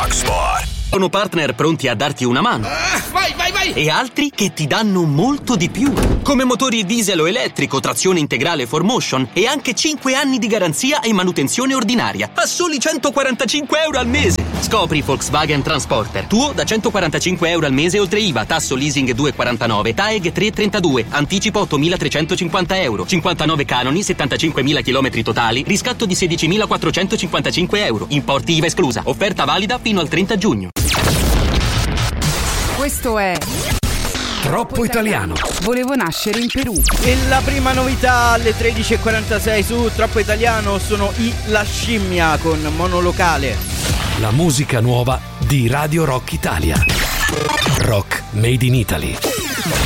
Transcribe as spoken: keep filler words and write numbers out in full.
Rocksport. Sono partner pronti a darti una mano. Ah, vai, vai, vai! E altri che ti danno molto di più. Come motori diesel o elettrico, trazione integrale four motion e anche cinque anni di garanzia e manutenzione ordinaria. A soli centoquarantacinque euro al mese. Scopri Volkswagen Transporter. Tuo da centoquarantacinque euro al mese oltre I V A, tasso leasing due virgola quarantanove, T A E G tre virgola trentadue, anticipo ottomilatrecentocinquanta euro, cinquantanove canoni, settantacinquemila chilometri totali, riscatto di sedicimilaquattrocentocinquantacinque euro, importi I V A esclusa. Offerta valida fino al trenta giugno. Questo è Troppo Italiano. Volevo nascere in Perù. E la prima novità alle tredici e quarantasei su Troppo Italiano sono i La Scimmia con Monolocale. La musica nuova di Radio Rock Italia. Rock Made in Italy.